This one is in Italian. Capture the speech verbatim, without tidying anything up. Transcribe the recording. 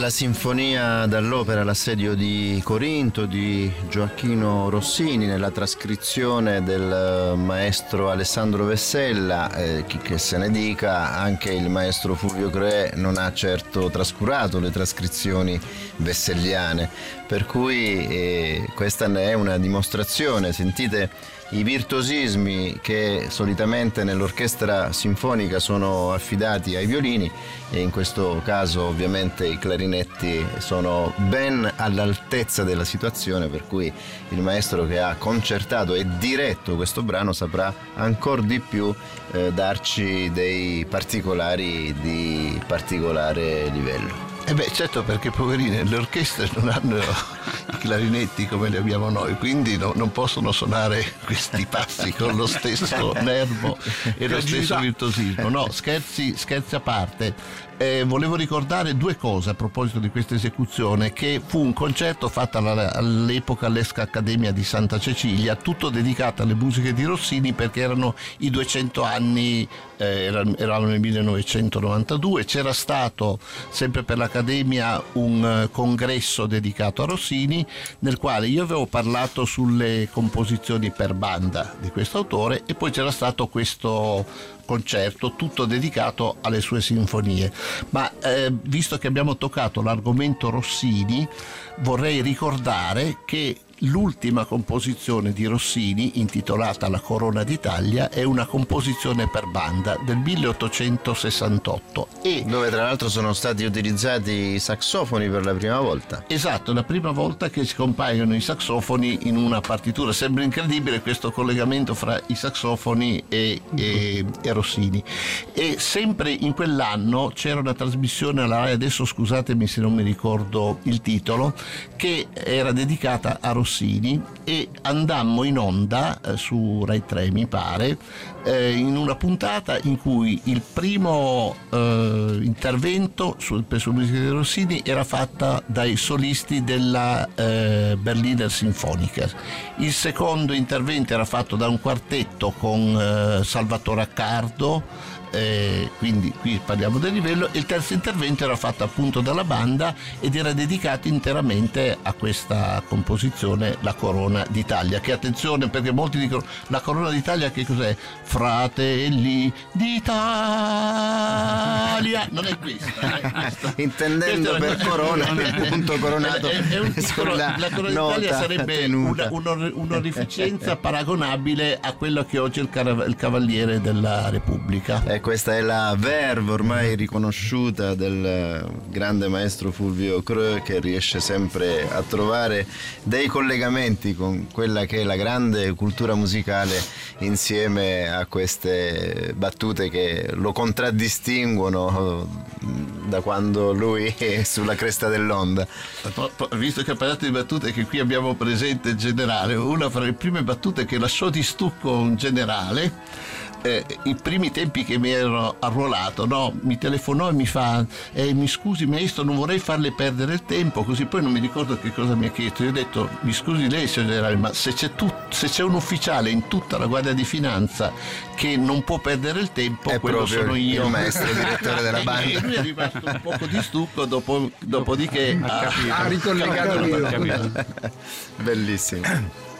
la sinfonia dall'opera L'assedio di Corinto di Gioacchino Rossini, nella trascrizione del maestro Alessandro Vessella. Eh, chi che se ne dica, anche il maestro Fulvio Croè non ha certo trascurato le trascrizioni vesselliane, per cui eh, questa ne è una dimostrazione. Sentite i virtuosismi che solitamente nell'orchestra sinfonica sono affidati ai violini, e in questo caso ovviamente i clarinetti sono ben all'altezza della situazione, per cui il maestro che ha concertato e diretto questo brano saprà ancora di più eh, darci dei particolari di particolare livello. Eh beh, certo, perché poverine, le orchestre non hanno i clarinetti come li abbiamo noi, quindi no, non possono suonare questi passi con lo stesso nervo e lo stesso virtuosismo. No, scherzi, scherzi a parte. Eh, volevo ricordare due cose a proposito di questa esecuzione, che fu un concerto fatto alla, all'epoca all'Esca Accademia di Santa Cecilia, tutto dedicato alle musiche di Rossini, perché erano i duecento anni, eh, eravamo nel millenovecentonovantadue, c'era stato sempre per l'Accademia un uh, congresso dedicato a Rossini, nel quale io avevo parlato sulle composizioni per banda di questo autore, e poi c'era stato questo concerto tutto dedicato alle sue sinfonie. Ma eh, visto che abbiamo toccato l'argomento Rossini, vorrei ricordare che l'ultima composizione di Rossini, intitolata La Corona d'Italia, è una composizione per banda del milleottocentosessantotto, e dove tra l'altro sono stati utilizzati i saxofoni per la prima volta. Esatto, la prima volta che compaiono i saxofoni in una partitura. Sembra incredibile questo collegamento fra i saxofoni e, e, e Rossini. E sempre in quell'anno c'era una trasmissione alla Rai, adesso scusatemi se non mi ricordo il titolo, che era dedicata a Rossini, e andammo in onda eh, su Rai tre, mi pare, eh, in una puntata in cui il primo eh, intervento sul, per su musica di Rossini era fatta dai solisti della eh, Berliner Sinfoniker, il secondo intervento era fatto da un quartetto con eh, Salvatore Accardo, Eh, quindi qui parliamo del livello, e il terzo intervento era fatto appunto dalla banda ed era dedicato interamente a questa composizione, La Corona d'Italia, che, attenzione, perché molti dicono La Corona d'Italia che cos'è? Fratelli d'Italia, non è questa, è questa. Intendendo per corona il punto coronato è, è un piccolo, sulla La Corona d'Italia sarebbe una, tenuta. un'onorificenza paragonabile a quello che oggi è il, cara, il Cavaliere della Repubblica. E questa è la verve ormai riconosciuta del grande maestro Fulvio Croè, che riesce sempre a trovare dei collegamenti con quella che è la grande cultura musicale, insieme a queste battute che lo contraddistinguono da quando lui è sulla cresta dell'onda. Visto che ha parlato di battute, che qui abbiamo presente il generale, una fra le prime battute che lasciò di stucco un generale. Eh, i primi tempi che mi ero arruolato, no, mi telefonò e mi fa eh, mi scusi maestro, non vorrei farle perdere il tempo, così poi non mi ricordo che cosa mi ha chiesto. Io ho detto: mi scusi lei signor generale, ma se c'è, tu, se c'è un ufficiale in tutta la Guardia di Finanza che non può perdere il tempo, è quello sono io, il maestro direttore della banda. E lui è rimasto un poco di stucco, dopo, dopodiché ha, ha ricollegato. Bellissimo.